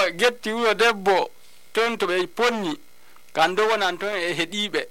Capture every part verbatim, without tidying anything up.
getti wuro debbo ton to ɓe ponni kando wonan ton e heɗiɓe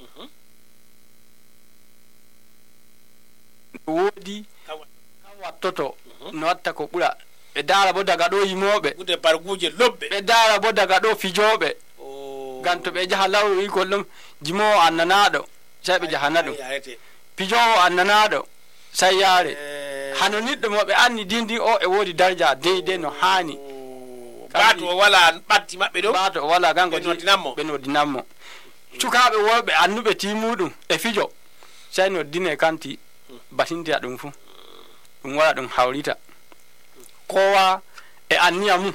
woodi kan wattoto no watta ko ɓura ɓe daara bo daga ɗo yimoɓe ɓude barguje lobɓe ɓe daara bo daga ɗo fijoɓe ngam to ɓe jaha lawru ikol ɗum jimowo annanaɗo sai ɓe jahana ɗum pijowo annanaɗo sai yaare hano niɗɗo mo ɓe anni dindi o e woodi darja deydey no haani bato o wala ɓatti maɓɓe ɗo bato o wala gango ɓe noddinanmo ɓe noddinanmo sukaɓe worɓe annuɓe timuɗum e fijo sai noddine kanti batintira ɗum fu ɗum waɗa ɗum hawrita kowa e anniya mum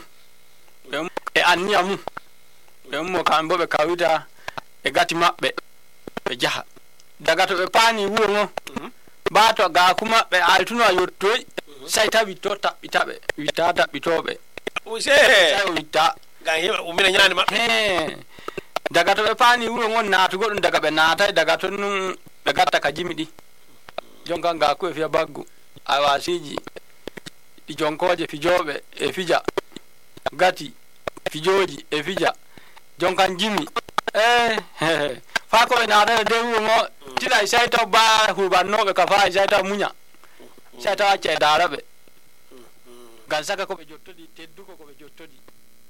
e anniya mum ɓe ummo kamɓe bo ɓe kawrita e gati maɓɓe ɓe jaha daga to ɓe paani wuro ngo bato gaaku maɓɓe altuno a yottoy sai ta witto taɓɓitaɓe witta taɓɓitoɓe sai o witta umina ñaande maɓɓe daga to ɓe paani wuro ngon naatugo ɗum daga ɓe naatay daga ton nun ɓe gatta ka jimi ɗi jonka gaaku e fiya baggu awasiji ɗi jonkoje fijoɓe e fija gati fijoji e fija jonkan jimi e fa ko ɓe naatata de wuro ngo tiɗa sai taw ba huɓannoɓe ka fa sai taw muña sai taw acca e daara ɓe ngam saka koɓe jottodi tedduko koɓe jottodi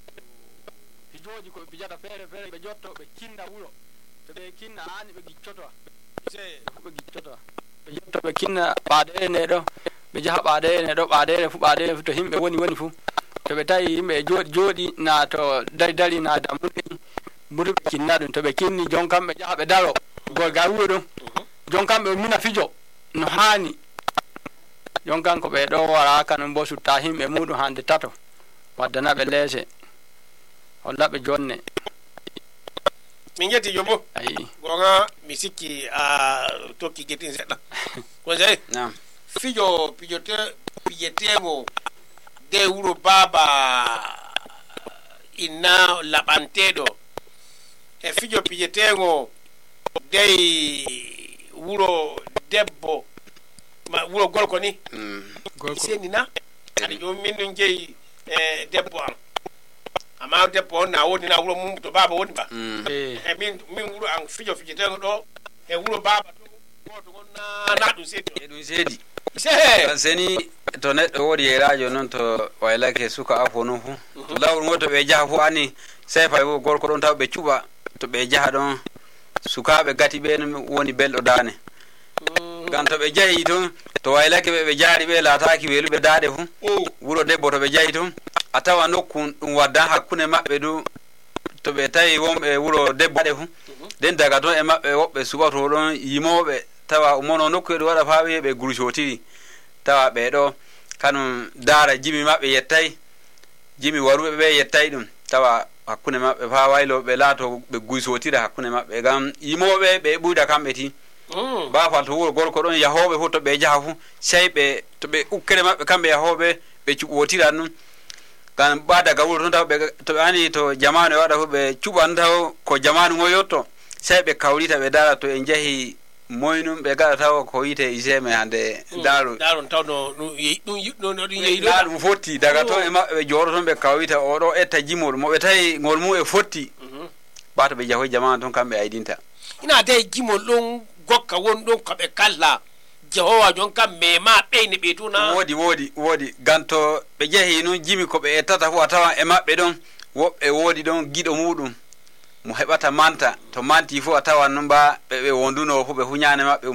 fijoji koɓe pijata feere feere ɓe jotto ɓe kinda wuro to ɓe kinna hani ɓe giccotoa ɓe giccotoa ɓe jotto ɓe kinna ɓaɗere nde ɗo ɓe jaha ɓaɗere nde ɗo ɓaɗere fu ɓaɗere fu to himɓe woni woni fu to ɓe tawi yimɓe jooɗi jooɗi na to dari dari na dammuɗe ɓuri ɓe kinna ɗum to ɓe kinni jon kam ɓe jaha ɓe daro gorga wuro ɗum jon kam ɓe mina fijo no haani jon kan ko ɓe ɗo wara kanum bo sutta himɓe muɗum hande tato waddana ɓe leese holla ɓe jonne min jetti jombo ayi gonga mi sikki a tokki gettin seɗɗa ko sey fijo pijote pijetego de wuro baba inna laɓanteɗo e fijo pijetego dey wuro debbo wuro golko ni sendi na adi jom min ɗum jeeyi e debbo am amma debbo on na woni na wuro mum to baba woni ba e min min wuro an fijo fijetego ɗo e wuro baba to goto gon na na ɗum seedi e ɗum seedi seni to neɗɗo woodi yerajo noon to waylake suka afo noon fu to lawru ngo to ɓe jaha fu ani sey fay wo gorko ɗon taw ɓe cuɓa to ɓe jaha ɗon sukaɓe gati ɓe woni belɗo dane ngam to ɓe jahi toon to waylake ɓe ɓe jaari ɓe laataki weluɓe daade fu wuro debbo to ɓe jahi toon a tawa nokku ɗum waddan hakkunde maɓɓe ɗum to ɓe tawi wonɓe wuro debbo fu nden daga toon e maɓɓe woɓɓe suɓato ɗon yimoɓe tawa umono nokku ɗum waɗa fa ɓe gurcotiri tawa ɓeɗo kanum daara jimi maɓɓe yettay jimi waruɓe ɓe yettay ɗum tawa hakkunde maɓɓe fa waylo ɓe laato ɓe guysotira hakkunde maɓɓe gam yimoɓe ɓe ɓuyɗa kamɓe ti bafal to wuro golko ɗon yahoɓe fof to ɓe jaha fu sey ɓe to ɓe ukkere maɓɓe kamɓe yahoɓe ɓe cuɓotiran ɗum gam ɓa daga wuro toon taw ɓe to ɓe ani to jamanu e waɗa fu ɓe cuɓan taw ko jamanu ngo yotto sey ɓe kawrita ɓe daara to en jeehi moynum ɓe gaɗa taw ko yite iseme hande daaro daaron taw no ɗum ɗum yehi ɗo ɗum fotti daga toon e maɓɓe ɓe jooɗo toon ɓe kawrita oɗo etta jimol mo ɓe tawi ngol mum e fotti ɓato ɓe jahoy jamanu toon kamɓe aydinta ina tawi jimol ɗon gokka won ɗon koɓe kalla jehowa jon kam mema ɓeyne ɓe tuna woodi woodi woodi gam to ɓe jeehi noon jimi koɓe ettata fu a tawan e maɓɓe ɗon woɓɓe woodi ɗon giɗo muɗum mo heɓata manta to manti fu a tawan noon mba ɓe ɓe wonduno fu ɓe huñane maɓɓe